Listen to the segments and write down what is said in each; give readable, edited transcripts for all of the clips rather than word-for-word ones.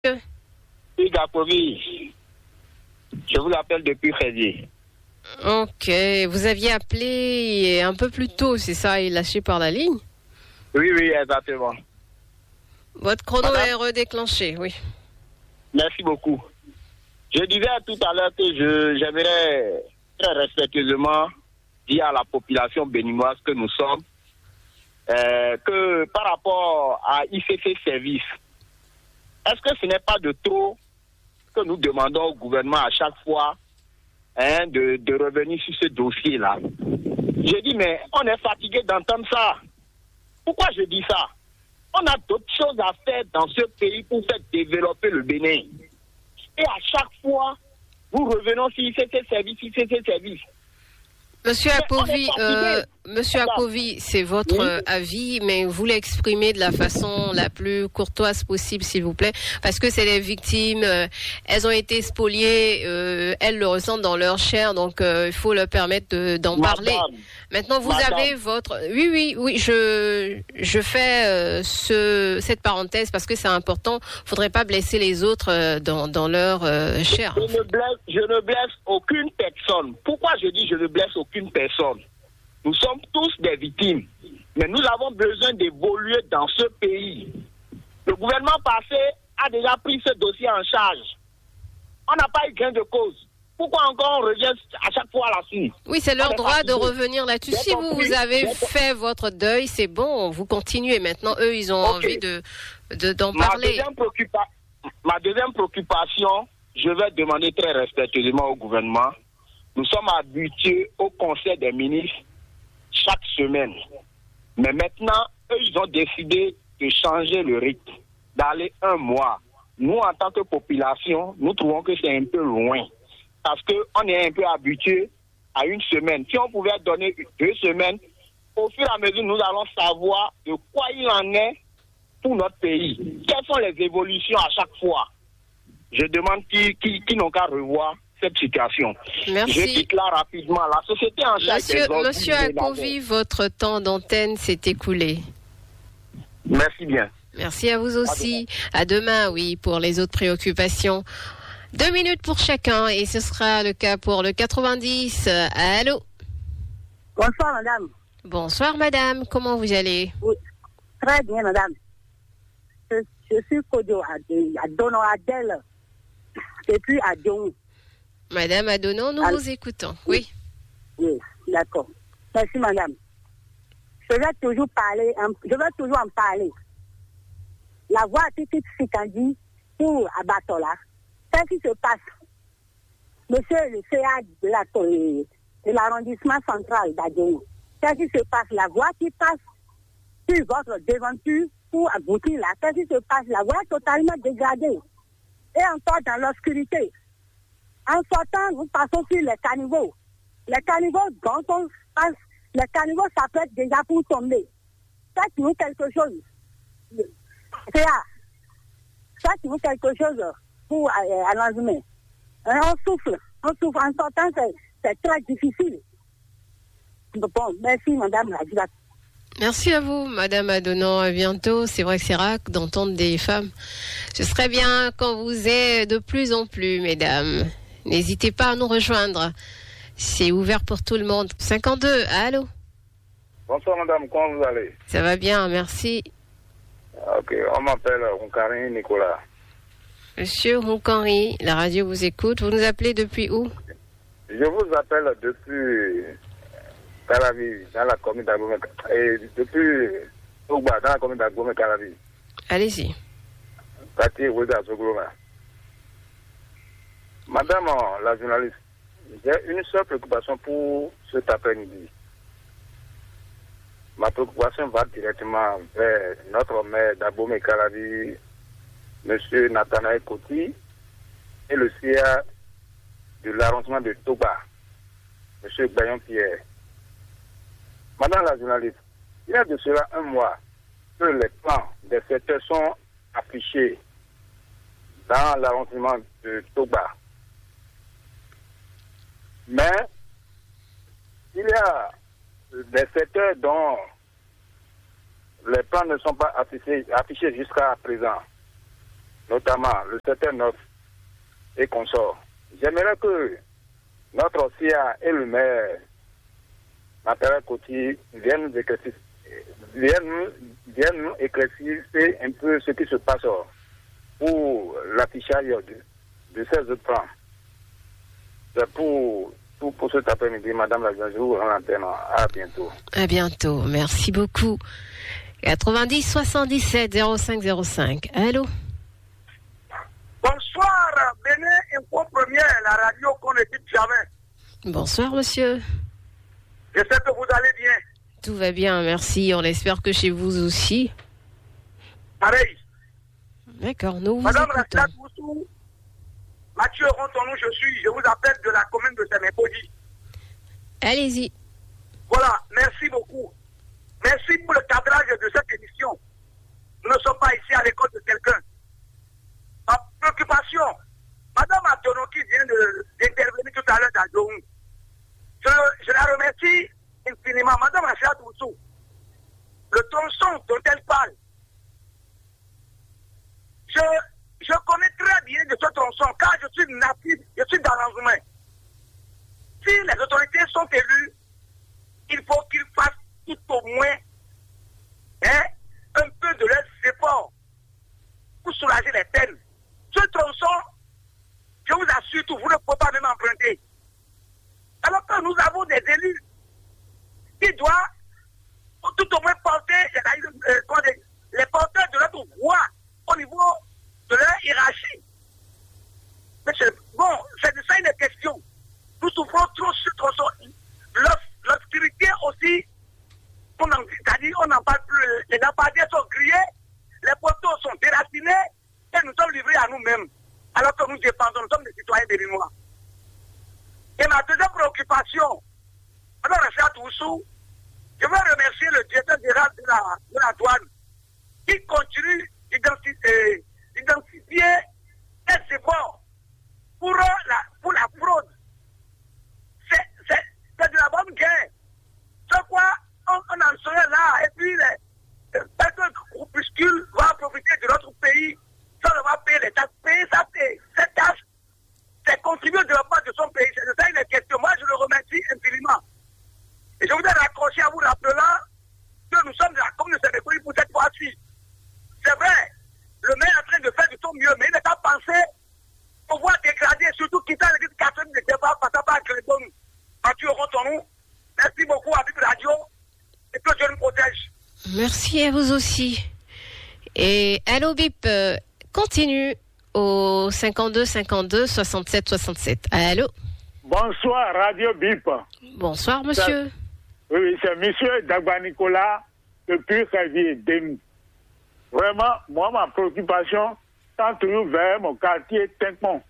Oui, Gapovi. Je vous appelle depuis Crédit. Ok, vous aviez appelé un peu plus tôt, c'est ça, et lâché par la ligne? Oui, exactement. Votre chrono est redéclenché, oui. Merci beaucoup. Je disais tout à l'heure que j'aimerais très respectueusement dire à la population béninoise que nous sommes que par rapport à ICC Service, est-ce que ce n'est pas de trop que nous demandons au gouvernement à chaque fois de revenir sur ce dossier-là? Je dis, mais on est fatigué d'entendre ça. Pourquoi je dis ça? On a d'autres choses à faire dans ce pays pour faire développer le Bénin. Et à chaque fois, nous revenons sur ICC Service. Monsieur Akovi, c'est votre avis, mais vous l'exprimez de la façon la plus courtoise possible, s'il vous plaît, parce que c'est les victimes, elles ont été spoliées, elles le ressentent dans leur chair, donc il faut leur permettre d'en parler. Maintenant, vous avez votre... Oui, je fais cette parenthèse parce que c'est important. Faudrait pas blesser les autres dans leur chair. Je ne blesse aucune personne. Pourquoi je dis je ne blesse aucune personne? Nous sommes tous des victimes, mais nous avons besoin d'évoluer dans ce pays. Le gouvernement passé a déjà pris ce dossier en charge. On n'a pas eu gain de cause. Pourquoi encore on revient à chaque fois là-dessus? Oui, c'est leur droit de revenir là-dessus. Si vous avez fait votre deuil, c'est bon, vous continuez. Maintenant, eux, ils ont envie d'en parler. Ma deuxième préoccupation, je vais demander très respectueusement au gouvernement. Nous sommes habitués au Conseil des ministres chaque semaine. Mais maintenant, eux, ils ont décidé de changer le rythme, d'aller un mois. Nous, en tant que population, nous trouvons que c'est un peu loin. Parce qu'on est un peu habitué à une semaine. Si on pouvait donner 2 semaines, au fur et à mesure, nous allons savoir de quoi il en est pour notre pays. Quelles sont les évolutions à chaque fois? Je demande qui n'ont qu'à revoir cette situation. Merci. Je quitte là rapidement. La société en charge des autres. Monsieur Akovi, votre temps d'antenne s'est écoulé. Merci bien. Merci à vous aussi. À demain, oui, pour les autres préoccupations. 2 minutes pour chacun et ce sera le cas pour le 90. Allô? Bonsoir, madame. Bonsoir, madame. Comment vous allez? Oui, très bien, madame. Je suis Kodio Adono Adèle et puis Adjon. Madame Adono, nous vous écoutons. Oui. Oui, d'accord. Merci, madame. Je vais toujours en parler. La voix a été Sikandi pour Abatola. Qu'est-ce qui se passe? Monsieur le CA de l'arrondissement central d'Adjon, qu'est-ce qui se passe? La voie qui passe sur votre devanture pour aboutir là, qu'est-ce qui se passe? La voie est totalement dégradée et encore dans l'obscurité. En sortant, nous passons sur les caniveaux. Les caniveaux dont on passe, les caniveaux s'apprêtent déjà pour tomber. Faites-nous quelque chose. Faites-nous quelque chose pour un lendemain. On souffle. En sortant, c'est très difficile. Bon, merci, madame. Merci à vous, madame Adonan. À bientôt. C'est vrai que c'est rare d'entendre des femmes. Ce serait bien qu'on vous ait de plus en plus, mesdames. N'hésitez pas à nous rejoindre. C'est ouvert pour tout le monde. 52, allô? Bonsoir, madame. Comment vous allez? Ça va bien, merci. Ok, on m'appelle Rounkari Nicolas. Monsieur Rounkari, la radio vous écoute. Vous nous appelez depuis où? Je vous appelle depuis Caravi, dans la commune d'Agomé. Et depuis Ougba, dans la commune d'Agomé Caravi. Allez-y. Quartier Oueda Sogloma. Madame la journaliste, j'ai une seule préoccupation pour cet après-midi. Ma préoccupation va directement vers notre maire d'Abomey Caravi, M. Nathanaël Koti, et le CA de l'arrondissement de Toba, M. Bayon Pierre. Madame la journaliste, il y a de cela un mois que les plans des secteurs sont affichés dans l'arrondissement de Toba. Mais il y a des secteurs dont les plans ne sont pas affichés jusqu'à présent. notamment le secteur 9 et consorts. J'aimerais que notre CIA et le maire, Nathalie Koti, viennent nous éclaircir un peu ce qui se passe pour l'affichage de ces autres plans. C'est pour cet après-midi, Madame la Présidente, je vous rends l'antenne. À bientôt. À bientôt. Merci beaucoup. 90 77 05 05. Allô? Bonsoir, Bénin Info Première, la radio qu'on ne quitte jamais. Bonsoir, monsieur. J'espère que vous allez bien. Tout va bien, merci. On espère que chez vous aussi. Pareil. D'accord, nous vous Madame écoutons. Rastat Boussou, Mathieu Rontonou, je vous appelle de la commune de Sémépodi. Allez-y. Voilà, merci beaucoup. Merci pour le cadrage de cette émission. Nous ne sommes pas ici à l'école de quelqu'un. Ma préoccupation, Madame Atono qui vient d'intervenir tout à l'heure dans Djohou, je la remercie infiniment. Madame Rastat Boussou, le tronçon dont elle parle, je connais très bien de ce tronçon, car je suis natif, je suis dans l'environnement. Si les autorités sont élues, il faut qu'ils fassent tout au moins un peu de leurs efforts pour soulager les peines. Ce tronçon, je vous assure tout, vous ne pouvez pas même emprunter. Alors que nous avons des élus qui doivent tout au moins porter les porteurs de notre voix au niveau de leur hiérarchie. Mais bon, c'est de ça une question. Nous souffrons trop sur ce tronçon. L'obscurité aussi, on n'en parle plus. Les lampadaires sont grillés, les poteaux sont déracinés et nous sommes livrés à nous-mêmes. Alors que nous dépendons, nous sommes des citoyens béninois. Et ma deuxième préoccupation, Madame Rastat Boussou, je veux remercier le directeur général de la douane qui continue d'identifier des efforts pour la fraude. C'est de la bonne guerre. C'est quoi on en serait là et puis quelques groupuscules vont profiter de notre pays sans devoir payer les taxes. Payer ça, cette taxe, c'est contribuer au développement de son pays. C'est de ça une question. Moi, je le remercie infiniment. Et je voudrais raccrocher à vous rappelant que nous sommes de la commune de Sémépodi pour cette fois-ci. C'est vrai, le maire est en train de faire du son mieux, mais il n'a pas pensé pouvoir dégrader, surtout quitter l'église catholique de débat, passant par Crédon, Mathieu Rontonou. Merci beaucoup à Bip Radio et que Dieu nous protège. Merci à vous aussi. Et allô Bip, continue au 52 52 67 67. Allô? Bonsoir, Radio Bip. Bonsoir, monsieur. Oui, c'est monsieur Dagba Nicolas depuis Xavier Demi. Vraiment, moi, ma préoccupation tend toujours vers mon quartier Tinkmon.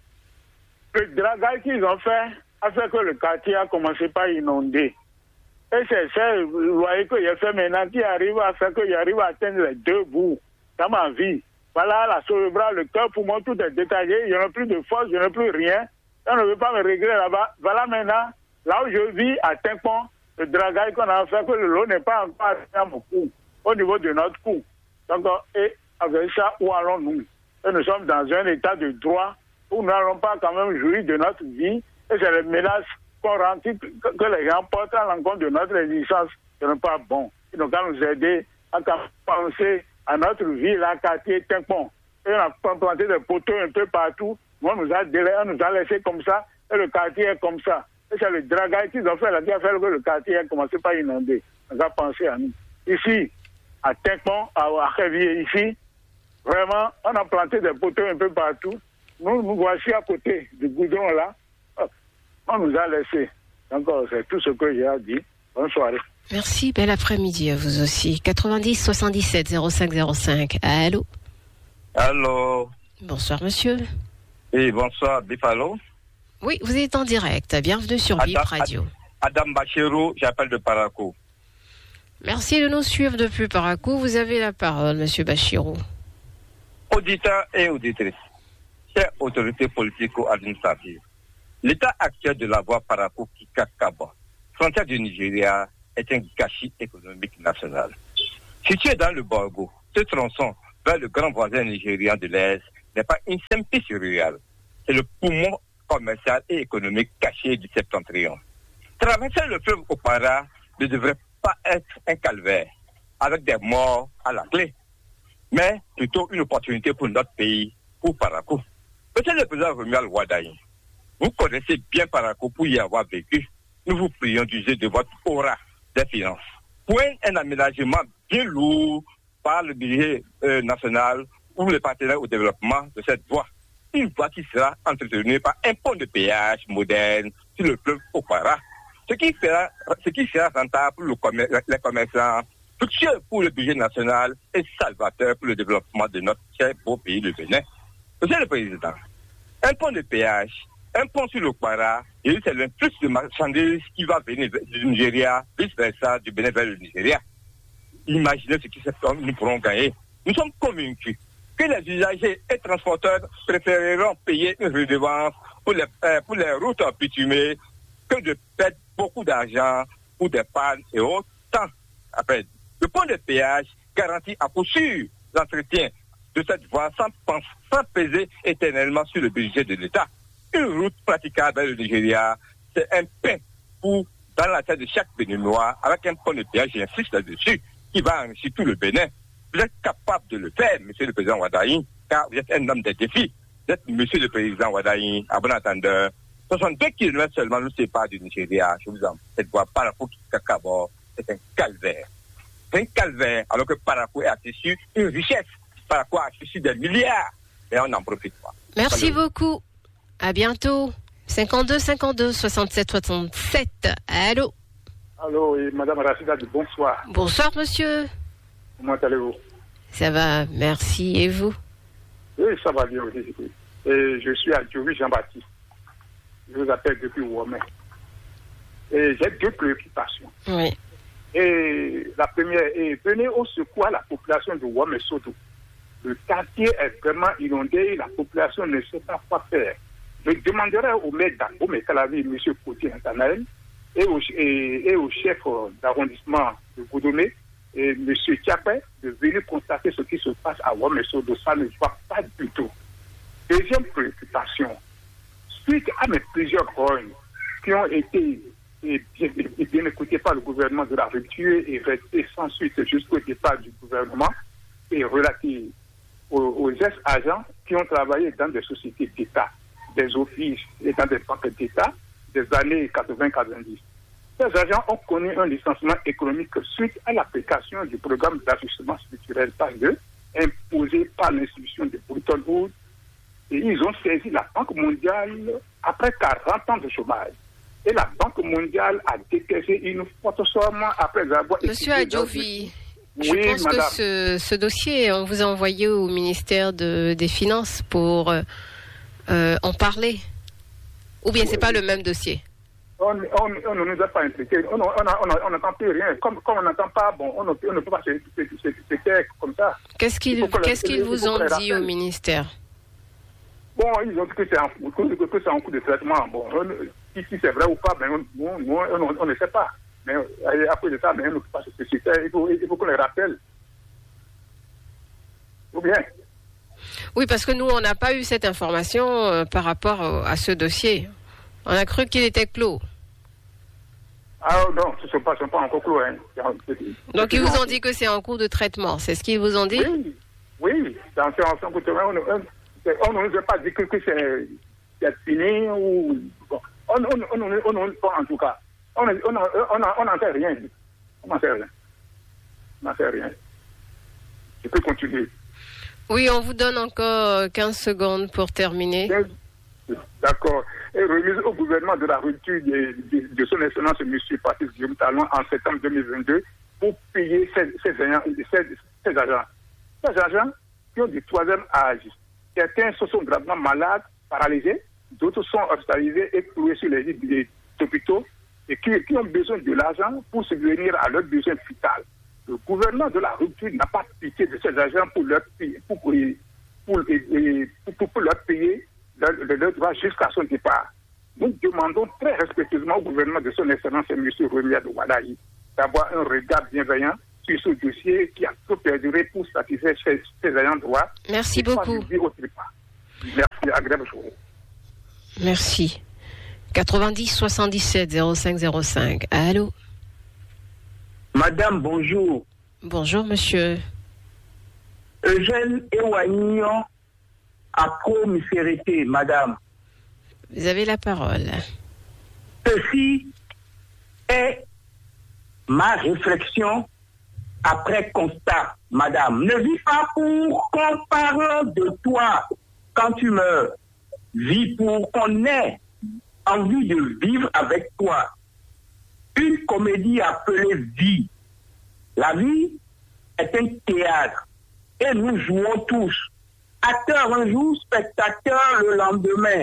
Le dragage qu'ils ont fait a fait que le quartier a commencé par inonder. Et c'est ça, vous voyez qu'il y a fait maintenant qui arrive à faire qu'il arrive à atteindre les deux bouts dans ma vie. Voilà, la cérébrale, le cœur, pour moi, tout est détaillé. Il n'y a plus de force, je n'ai plus rien. On ne veut pas me régler là-bas. Voilà maintenant, là où je vis, à Tinkmon, le dragage qu'on a fait, que le lot n'est pas encore à mon cou, au niveau de notre cou. Donc, et avec ça, où allons-nous? Et nous sommes dans un état de droit où nous n'allons pas quand même jouir de notre vie. Et c'est les menaces qu'on rend, que les gens portent à l'encontre de notre existence. Ce n'est pas bon. Ils n'ont qu'à nous aider à penser à notre vie, là, quartier Tinkmon. Et on a planté des poteaux un peu partout. On nous a laissé comme ça. Et le quartier est comme ça. Et c'est le dragage qu'ils ont fait là, qui a fait que le quartier a commencé par inonder. On a pensé à nous. Ici, à Tinkmon, à Révier, ici, vraiment, on a planté des poteaux un peu partout. Nous voici à côté du goudron là. On nous a laissé. Donc, c'est tout ce que j'ai à dire. Bonne soirée. Merci, bel après-midi à vous aussi. 90 77 05 05. Allô? Allô? Bonsoir, monsieur. Oui, bonsoir, Bifalo. Oui, vous êtes en direct. Bienvenue sur Bip Radio. Adam Bachirou, j'appelle de Parakou. Merci de nous suivre depuis Parakou. Vous avez la parole, monsieur Bachirou. Auditeurs et auditrices, chères autorités politico-administratives, l'état actuel de la voie Parakou-Kikakaba, frontière du Nigeria, est un gâchis économique national. Situé dans le Borgo, ce tronçon vers le grand voisin nigérian de l'Est n'est pas une simple piste rurale. C'est le poumon commercial et économique caché du septentrion. Traverser le fleuve Opara ne devrait pas être un calvaire, avec des morts à la clé, mais plutôt une opportunité pour notre pays, pour Parakou. Monsieur le président Romuald Wadaï, vous connaissez bien Parakou pour y avoir vécu. Nous vous prions d'user de votre aura des finances. Pour un aménagement bien lourd par le budget national ou les partenaires au développement de cette voie. Une voie qui sera entretenue par un pont de péage moderne sur le fleuve Opara. Ce qui sera rentable pour les commerçants, fructueux pour le budget national et salvateur pour le développement de notre cher beau pays, le Bénin. Monsieur le Président, un pont de péage, un pont sur l'Opara, et c'est l'influx de marchandises qui va venir du Nigeria, vice-versa, du Bénin vers le Nigeria. Imaginez ce que nous pourrons gagner. Nous sommes convaincus que les usagers et transporteurs préféreront payer une redevance pour les routes bitumées que de perdre beaucoup d'argent pour des pannes et autres temps. Après, le pont de péage garantit à coup sûr l'entretien de cette voie sans peser éternellement sur le budget de l'État. Une route praticable vers le Nigeria, c'est un pain dans la tête de chaque Béninois avec un pont de péage, j'insiste là-dessus, qui va enrichir tout le Bénin. Vous êtes capable de le faire, monsieur le président Wadaï, car vous êtes un homme des défis. Vous êtes monsieur le président Wadaï, à bon entendeur. 62 km seulement nous séparent du Nigeria. Je vous en prie, cette voie Parakou-Kakabo, c'est un calvaire. C'est un calvaire, alors que Parakou est assis sur une richesse. Parakou est assis sur des milliards, et on n'en profite pas. Merci beaucoup. À bientôt. 52 52 67 67. Allô? Allô, et Madame Rachida, bonsoir. Bonsoir, monsieur. Comment allez-vous? Ça va, merci. Et vous? Oui, ça va bien aussi. Et je suis à Djouri Jean-Baptiste. Je vous appelle depuis Ouamé. Et j'ai deux préoccupations. Oui. Et la première est, venez au secours à la population de Ouamé Sodo. Le quartier est vraiment inondé, la population ne sait pas quoi faire. Je demanderai au maire d'Ambomey Calavi, M. Koti Nathanaël, et au chef d'arrondissement de Goudomé, et M. Tiapé, de venir constater ce qui se passe à Ouamé Sodo. Ça ne va pas du tout. Deuxième préoccupation, suite à mes plusieurs rognes qui ont été bien écoutés par le gouvernement de la rupture et restés sans suite jusqu'au départ du gouvernement, et relatifs aux ex-agents qui ont travaillé dans des sociétés d'État, des offices et dans des banques d'État des années 80-90. Ces agents ont connu un licenciement économique suite à l'application du programme d'ajustement structurel PAS 2 imposé par l'institution de Bretton Woods, et ils ont saisi la Banque mondiale après 40 ans de chômage. Et la Banque mondiale a décaissé une forte somme après avoir... Monsieur Adjovi, je pense madame. Que ce dossier, on vous a envoyé au ministère des Finances pour en parler. Ou bien c'est pas le même dossier? On ne nous a pas impliqués. On n'entend plus rien. Comme on n'entend pas, bon, on ne peut pas se taire comme ça. Qu'est-ce qu'ils vous ont dit au ministère? Bon, ils ont dit que c'est en cours de traitement. Bon, si c'est vrai ou pas, ben, on ne sait pas. Mais après de ça, on ne peut pas se taire. Il faut qu'on les rappelle. Ou bien? Oui, parce que nous, on n'a pas eu cette information par rapport à ce dossier. On a cru qu'il était clos. Ah non, ce ne sont pas encore clos. Hein. Donc, ils vous ont dit que c'est en cours de traitement. C'est ce qu'ils vous ont dit? Oui. C'est en cours de traitement. On ne nous a pas dit que c'est fini ou... Bon. On en tout cas. On n'en fait rien. On n'en fait rien. Je peux continuer. Oui, on vous donne encore 15 secondes pour terminer. D'accord. Et remise au gouvernement de la rupture de son excellence M. Patrice Guillaume Talon en septembre 2022 pour payer ces agents. Ces agents qui ont du troisième âge. Certains se sont gravement malades, paralysés, d'autres sont hospitalisés et cloués sur les lits des hôpitaux et qui ont besoin de l'argent pour subvenir à leurs besoins vitaux. Le gouvernement de la rupture n'a pas pitié de ces agents pour leur payer, pour leur payer leur droit jusqu'à son départ. Nous demandons très respectueusement au gouvernement de son excellence M. Romuald Wadaï d'avoir un regard bienveillant sur ce dossier qui a trop perduré pour satisfaire ces ayants droit. Merci beaucoup. agréable journée. Merci. 90 77 05 05. Allô? Madame, bonjour. Bonjour, monsieur. Eugène Ewagnon à Pro-Misérité, madame. Vous avez la parole. Ceci est ma réflexion après constat, madame. Ne vis pas pour qu'on parle de toi quand tu meurs. Vis pour qu'on ait envie de vivre avec toi. Une comédie appelée vie. La vie est un théâtre et nous jouons tous. Acteurs un jour, spectateurs le lendemain.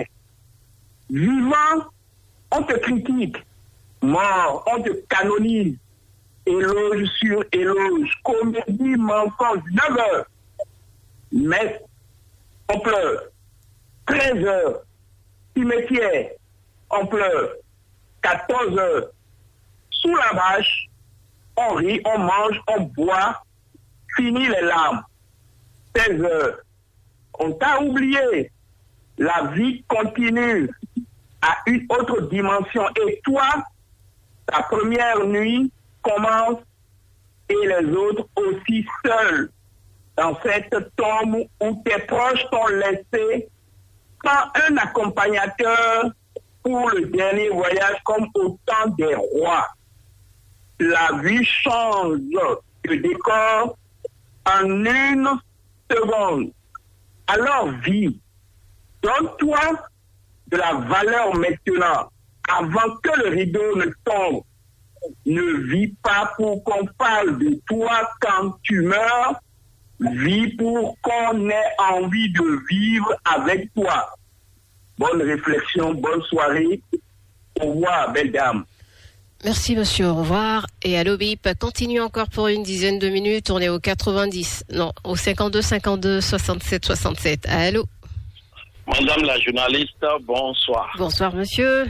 Vivant, on te critique. Mort, on te canonise. Éloge sur éloge. Comédie, mensonge, 9 heures. Mais on pleure. 13 heures. Cimetière, on pleure. 14 heures. Sous la vache, on rit, on mange, on boit. Fini les larmes. 16 heures. On t'a oublié. La vie continue à une autre dimension. Et toi, ta première nuit commence et les autres aussi seuls dans cette tombe où tes proches t'ont laissé sans un accompagnateur pour le dernier voyage comme au temps des rois. La vie change de décor en une seconde. Alors vis. Donne-toi de la valeur maintenant, avant que le rideau ne tombe. Ne vis pas pour qu'on parle de toi quand tu meurs. Vis pour qu'on ait envie de vivre avec toi. Bonne réflexion, bonne soirée. Au revoir, belle dame. Merci, monsieur. Au revoir. Et Allo Bip, continue encore pour une dizaine de minutes. On est au 90. Non, au 52 52 67 67. Allô? Madame la journaliste, bonsoir. Bonsoir, monsieur.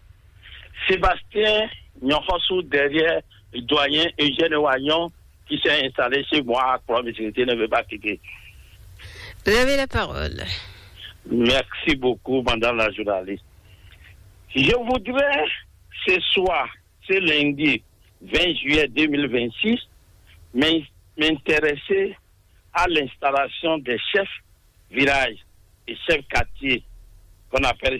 Sébastien Nyonfosu, derrière le doyen Eugène Ewagnon, qui s'est installé chez moi à Pro-Misérité, ne veut pas quitter. Vous avez la parole. Merci beaucoup, madame la journaliste. Je voudrais, ce soir, ce lundi 20 juillet 2026, m'intéresser à l'installation des chefs villages et chefs quartiers, qu'on appelle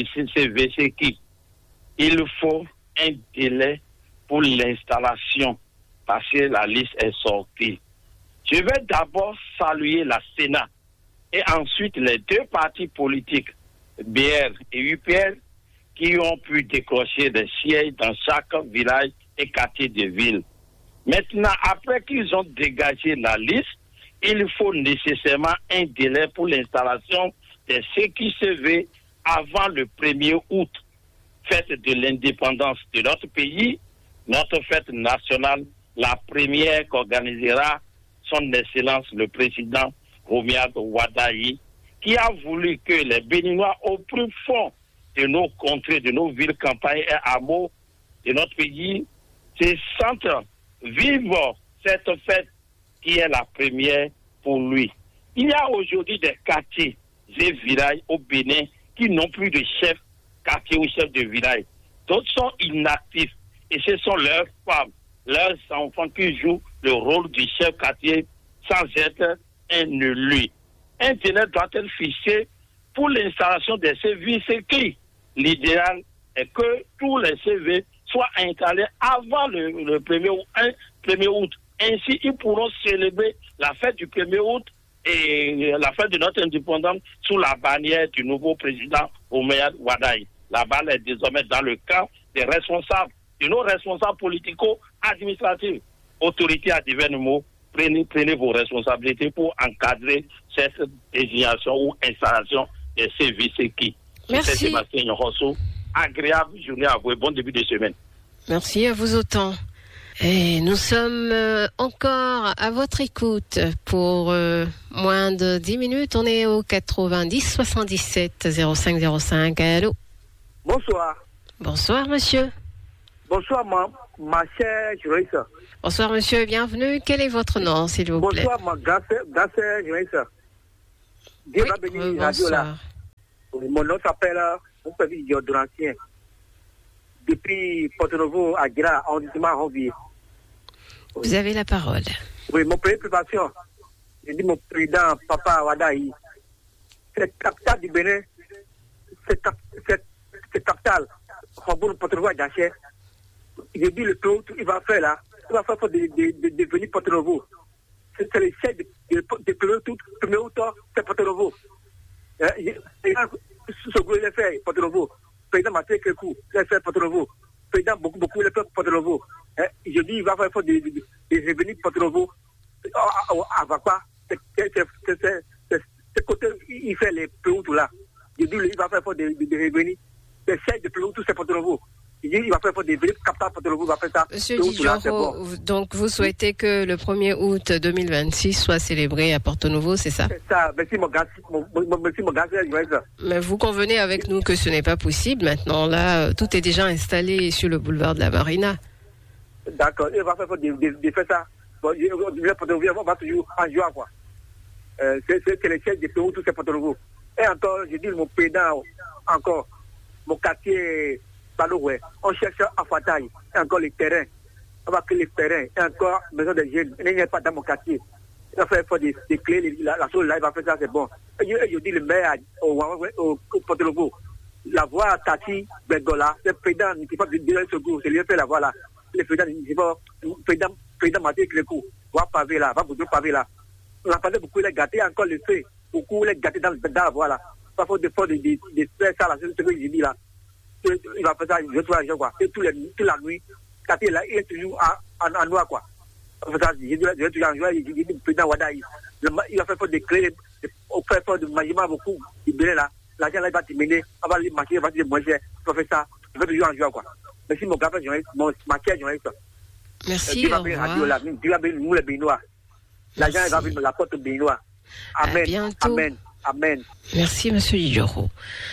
CVC. Il faut un délai pour l'installation parce que la liste est sortie. Je vais d'abord saluer la Sénat et ensuite les deux partis politiques, BR et UPR, qui ont pu décrocher des sièges dans chaque village et quartier de ville. Maintenant, après qu'ils ont dégagé la liste, il faut nécessairement un délai pour l'installation de ceux qui se veulent avant le 1er août, fête de l'indépendance de notre pays, notre fête nationale, la première qu'organisera son Excellence le président Romuald Wadayi, qui a voulu que les Béninois au plus fond de nos contrées, de nos villes, campagnes et hameaux de notre pays se sentent vivre cette fête qui est la première pour lui. Il y a aujourd'hui des quartiers et villages au Bénin qui n'ont plus de chef quartier ou chef de village. D'autres sont inactifs et ce sont leurs femmes, leurs enfants qui jouent le rôle du chef quartier sans être un élu. Un délai doit être fixé pour l'installation des services qui l'idéal est que tous les CV soient installés avant le 1er août. Ainsi, ils pourront célébrer la fête du 1er août et la fête de notre indépendance sous la bannière du nouveau président Romuald Wadayi. La balle est désormais dans le camp des responsables, de nos responsables politico-administratifs. Autorités à divers mots, prenez vos responsabilités pour encadrer cette désignation ou installation des services qui. Merci. C'est Sébastien Nyonfosu. Agréable journée à vous et bon début de semaine. Merci à vous autant. Et nous sommes encore à votre écoute pour moins de 10 minutes. On est au 90 77 05 05. Allô? Bonsoir. Bonsoir, monsieur. Bonsoir, ma chère journaliste. Bonsoir, monsieur. Bienvenue. Quel est votre nom, s'il vous plaît? Bonsoir, ma grande sœur journaliste. Dieu va bénir la radio là. Mon nom s'appelle Moupévi Donancien. Depuis Porto-Novo à Gira, arrondissement Ronvier. Vous avez la parole. Oui, mon préoccupation, j'ai dit mon président, Papa Wadaï, cette capitale du Bénin, cette capitale, Rambourg, Porto-Novo à Daché, j'ai dit le tour, il va faire là, il va faire pour devenir Porto-Novo. C'est le chef de tout, premier auteur, c'est Porto-Novo. Ce groupe, il a fait Porto-Novo. Président Mathieu Kekou, il a fait Porto-Novo. Président beaucoup, il a fait Porto-Novo. Je dis, il va faire de revenir Porto-Novo. Avec quoi? C'est côté, il fait les Péoutou là. Je dis, il va faire de revenir. Le chef de Péoutou, c'est Porto-Novo. Il va faire des vrais capteurs Porto-Novo, il va faire ça. Monsieur Dijoro, donc vous souhaitez que le 1er août 2026 soit célébré à Porto-Novo, c'est ça? C'est ça, merci mon gars, Mais vous convenez avec nous que ce n'est pas possible maintenant, là, tout est déjà installé sur le boulevard de la Marina. D'accord, il va faire ça. Bon, Porto-Novo, on va toujours en juin, quoi. C'est les chefs des pays, tout c'est Porto-Novo. Et encore, je dis mon président, encore, mon quartier, on cherche à Fataï, et encore les terrains, on va créer les terrains, et encore besoin de jeunes, il n'y a pas dans mon quartier. Il va faire des clés, la chose là, il va faire ça, c'est bon. Et je dis le maire au Porto-Novo, la voie Tati Bengola, le président ne peut pas dire ce goût, c'est lui qui fait la voie là. Le président ne peut pas, le président Mathieu Kékou, voie pavé là, va bouger pavé là. On a parlé beaucoup, il a gâté encore le fait, beaucoup, il a gâté dans la voie là. Pas faut de faire ça là, c'est ce que j'ai dit là. Il va faire ça, je trouve l'argent, quoi. Et toute la nuit, quand il est toujours en noir, quoi. J'ai toujours en joie, il dit, le président Wadaï, il va faire des clés, il va faire de magima beaucoup, il bénit là. L'argent là, il va terminer, on va aller marcher, il va dire moins cher, il va faire ça, il va toujours en joie, quoi. Merci, mon gars, mon maquillage, journaliste. Merci, au revoir. Dieu va bénir nous les Béninois. L'argent, il va venir la porte Béninois. Amen. Amen. Amen. Merci, monsieur Dijoro.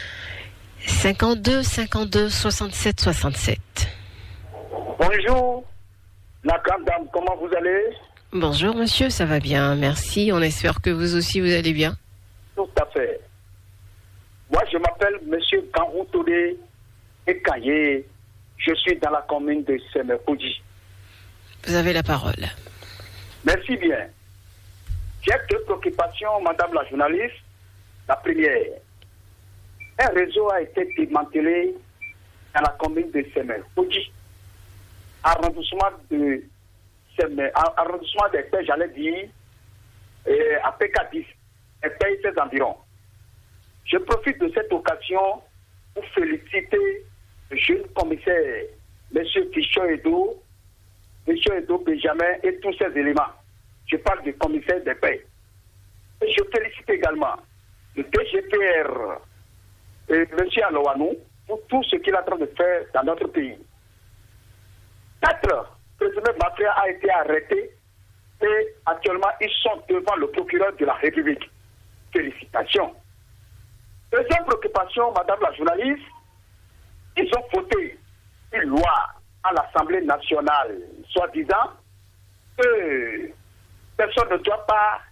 52 67 67. Bonjour, la grande dame, comment vous allez? Bonjour monsieur, ça va bien, merci. On espère que vous aussi vous allez bien. Tout à fait. Moi je m'appelle monsieur Kanrou Todé Ekaye. Je suis dans la commune de Semekoudji. Vous avez la parole. Merci bien. J'ai deux préoccupations, madame la journaliste. La première, un réseau a été démantelé dans la commune de Semekoudji. Arrondissement des Pères, j'allais dire, à PK10, et pays ses environs. Je profite de cette occasion pour féliciter le jeune commissaire, M. Fichon Edo Benjamin et tous ces éléments. Je parle du commissaire des pays. Et je félicite également le DGPR et M. Alowanou pour tout ce qu'il est en train de faire dans notre pays. 4 présumés mafias a été arrêtés et actuellement ils sont devant le procureur de la République. Félicitations. Deuxième préoccupation, madame la journaliste, ils ont voté une loi à l'Assemblée nationale, soi-disant que personne ne doit pas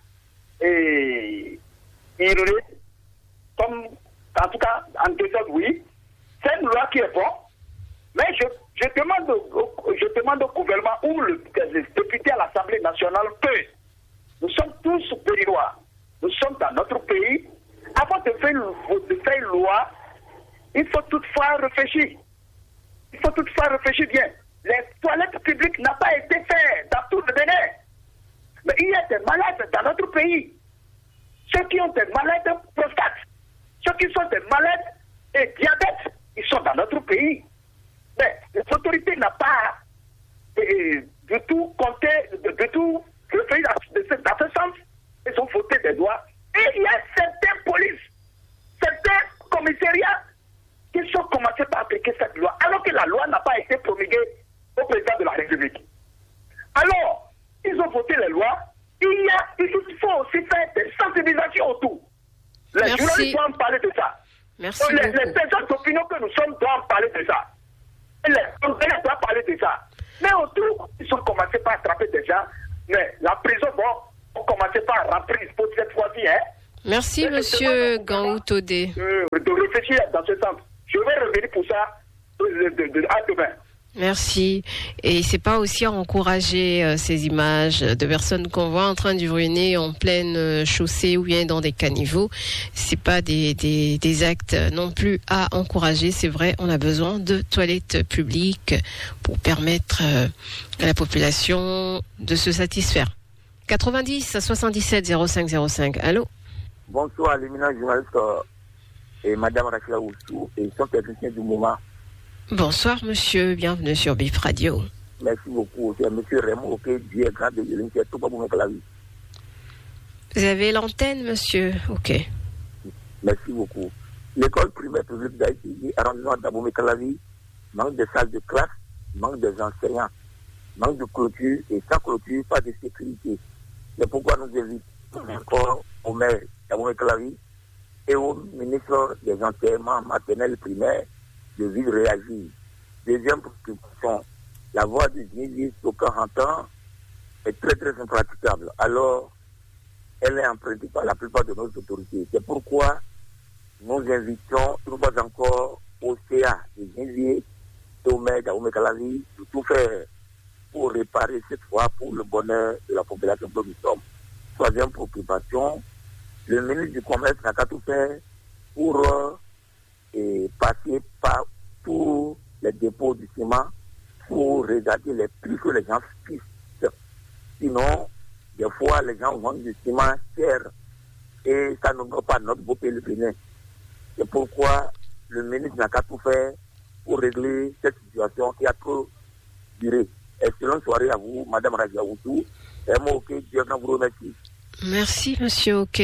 ignorer, comme en tout cas en désordre, oui. C'est une loi qui est bonne, mais je demande au gouvernement ou le député à l'Assemblée nationale que nous sommes tous Béninois, nous sommes dans notre pays. Avant de faire une loi, il faut toutefois réfléchir. Il faut toutefois réfléchir bien. Les toilettes publiques n'ont pas été faites dans tout le Bénin. Mais il y a des malades dans notre pays. Ceux qui ont des malades prostate, ceux qui sont des malades et diabète, ils sont dans notre pays. Mais les autorités n'ont pas du tout compté, de tout réfléchi dans ce sens. Ils ont voté des lois. Et il y a certaines polices, certains commissariats qui sont commencés par appliquer cette loi, alors que la loi n'a pas été promulguée au président de la République. Alors, ils ont voté les lois. Il faut aussi faire des sensibilisations autour. Les journalistes doivent parler de ça. Merci les personnes d'opinion que nous sommes doivent parler de ça. Et les journalistes doivent parler de ça. Mais autour, ils ont commencé par attraper des gens. Mais la prison, bon, on commençait par remplir pour cette fois-ci, hein. Merci, monsieur Gangou Todé. De réfléchir dans ce sens. Je vais revenir pour ça à demain. Merci. Et c'est pas aussi à encourager ces images de personnes qu'on voit en train d'uriner en pleine chaussée ou bien dans des caniveaux. C'est pas des actes non plus à encourager. C'est vrai, on a besoin de toilettes publiques pour permettre à la population de se satisfaire. 90 77 05 05. Allô? Bonsoir, l'éminent journaliste et Madame Rachida Oussou et son technicien du moment. Bonsoir, monsieur. Bienvenue sur BIP Radio. Merci beaucoup. C'est monsieur Raymond, Dieu est grand de l'Église, c'est tout pas pour la vie. Vous avez l'antenne, monsieur. Ok. Merci beaucoup. L'école primaire publique d'Haïti, arrondissement d'Abomey-Calavi, manque de salles de classe, manque des enseignants, manque de clôture et sans clôture, pas de sécurité. C'est pourquoi nous invitons encore au maire d'Abomey-Calavi et au ministre des enseignements maternels primaires de vite réagir. Deuxième préoccupation, la voie du Nivis Stockard en temps est très très impraticable. Alors, elle est empruntée par la plupart de nos autorités. C'est pourquoi nous invitons, une fois encore, au CA de Nivis et au maire d'Abomey-Calavi de tout faire pour réparer cette fois pour le bonheur de la population que nous sommes. Troisième préoccupation, le ministre du Commerce n'a qu'à tout faire pour passer par tous les dépôts du ciment pour regarder les prix que les gens fixent. Sinon, des fois, les gens vendent du ciment cher et ça ne va pas notre beau pays le Bénin. C'est pourquoi le ministre n'a qu'à tout faire pour régler cette situation qui a trop duré. Excellente soirée à vous, Madame Radia Oussou. Et moi, ok, Dieu vous remercie. Merci, monsieur, ok.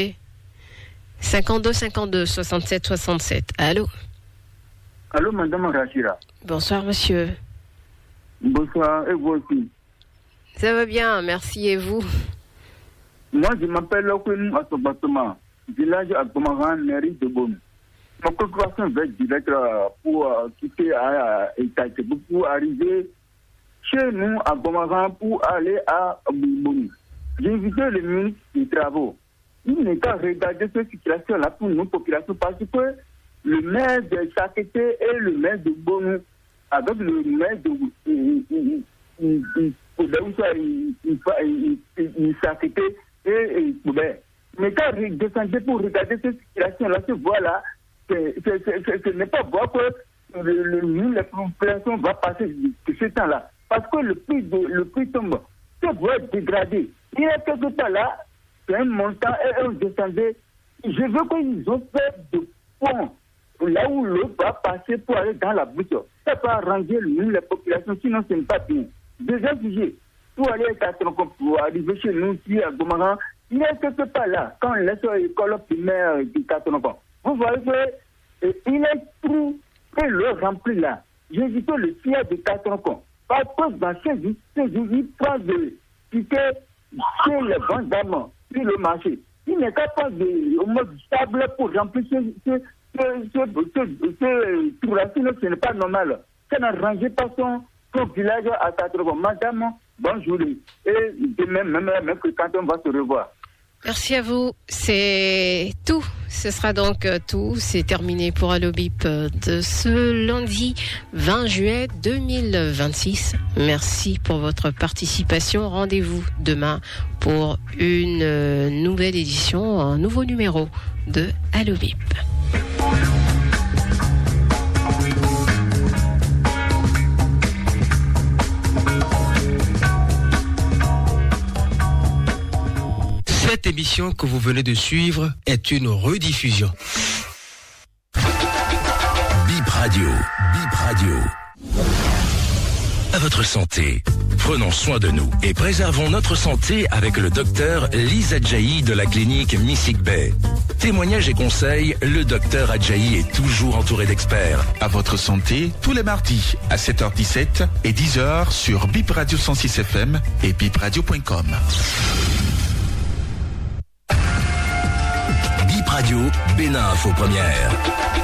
52 52 67 67. Allô? Allô, Madame Rachira. Bonsoir, monsieur. Bonsoir, et vous aussi? Ça va bien, merci, et vous? Moi, je m'appelle Okounou Asobatoma, village à Gomaran, mairie de Beaune. Ma préoccupation va direct pour quitter Itaïtebou, pour arriver chez nous à Gomaran pour aller à Beaune. J'ai invité le ministre des Travaux. Il n'est qu'à regarder cette situation-là pour nos populations parce que le maire de Sakété et le maire de Beaune, avec le maire de Sakété et Koubert. Mais quand vous descendez pour regarder cette situation-là, ce voie-là, ce n'est pas voir que la population va passer de ce temps-là. Parce que le prix tombe. Ce voie est dégradé. Il y a quelque temps là, c'est un montant et on descendait. Je veux qu'ils ont fait de ponts là où l'eau va passer pour aller dans la bouche. Ça va arranger la population, sinon ce n'est pas bien. Deuxième sujet, pour aller à Katronko, pour arriver chez nous ici à Gomaran, il y a quelque part là, quand on laisse l'école primaire du Katronko, vous voyez qu'il est trou et l'eau remplie là. J'ai dit que le CIA de Katronko, parce que dans ces il prend de tickets chez les banques d'amants, puis le marché. Il n'est pas au mode stable pour remplir ce trou-là, sinon ce n'est pas normal. Ça n'arrange pas son village à 80. Madame, bonjour. Et demain, même que quand on va se revoir. Merci à vous. C'est tout. Ce sera donc tout. C'est terminé pour Allo BIP de ce lundi 20 juillet 2026. Merci pour votre participation. Rendez-vous demain pour une nouvelle édition, un nouveau numéro de Allo BIP. Cette émission que vous venez de suivre est une rediffusion. BIP Radio. BIP Radio. À votre santé. Prenons soin de nous et préservons notre santé avec le docteur Lise Adjaï de la clinique Missik Bay. Témoignages et conseils, le docteur Adjaï est toujours entouré d'experts. À votre santé, tous les mardis à 7h17 et 10h sur BIP Radio 106 FM et bipradio.com. BIP Radio, Bénin Info Première.